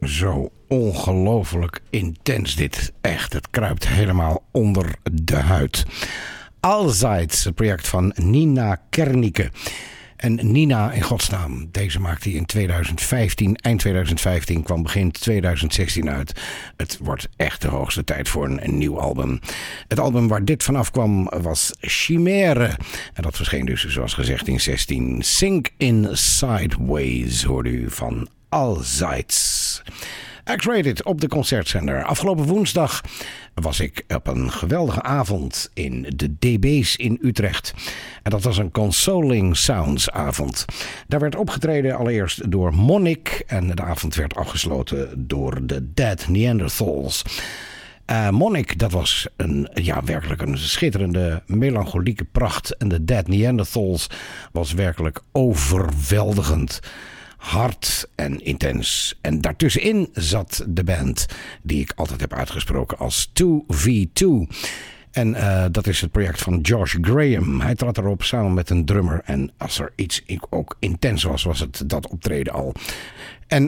Zo ongelooflijk intens dit. Echt, het kruipt helemaal onder de huid. Allseits, het project van Nina Kernike. En Nina, in godsnaam, deze maakte hij in 2015. Eind 2015 kwam begin 2016 uit. Het wordt echt de hoogste tijd voor een nieuw album. Het album waar dit vanaf kwam was Chimère. En dat verscheen dus, zoals gezegd, in 16. Sink in Sideways hoorde u van Allseits. X-Rated op de concertzender. Afgelopen woensdag was ik op een geweldige avond in de DB's in Utrecht. En dat was een Consoling Sounds avond. Daar werd opgetreden allereerst door Monnik. En de avond werd afgesloten door de Dead Neanderthals. Monnik, dat was werkelijk een schitterende melancholieke pracht. En de Dead Neanderthals was werkelijk overweldigend. Hard en intens. En daartussenin zat de band die ik altijd heb uitgesproken als 2v2. En dat is het project van Josh Graham. Hij trad erop samen met een drummer. En als er iets ook intens was het dat optreden al. En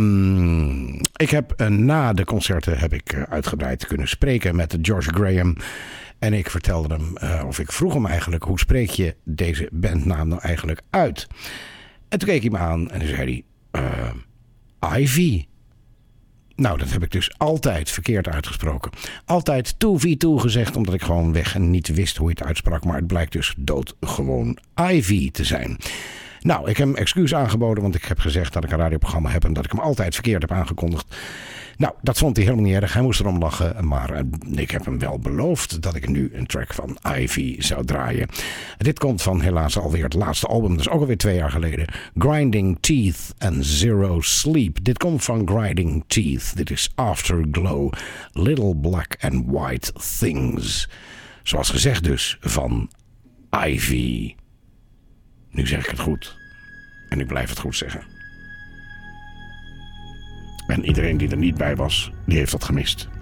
ik heb na de concerten uitgebreid kunnen spreken met Josh Graham. En ik vertelde hem, of ik vroeg hem eigenlijk, hoe spreek je deze bandnaam nou eigenlijk uit? En toen keek hij me aan en toen zei hij, Ivy. Nou, dat heb ik dus altijd verkeerd uitgesproken. Altijd 2v2 gezegd, omdat ik gewoon weg en niet wist hoe je het uitsprak. Maar het blijkt dus doodgewoon Ivy te zijn. Nou, ik heb hem excuus aangeboden, want ik heb gezegd dat ik een radioprogramma heb en dat ik hem altijd verkeerd heb aangekondigd. Nou, dat vond hij helemaal niet erg. Hij moest erom lachen, maar ik heb hem wel beloofd dat ik nu een track van Ivy zou draaien. Dit komt van helaas alweer het laatste album, dat is ook alweer 2 jaar geleden. Grinding Teeth and Zero Sleep. Dit komt van Grinding Teeth. Dit is Afterglow, Little Black and White Things. Zoals gezegd dus van Ivy. Nu zeg ik het goed. En ik blijf het goed zeggen. En iedereen die er niet bij was, die heeft dat gemist.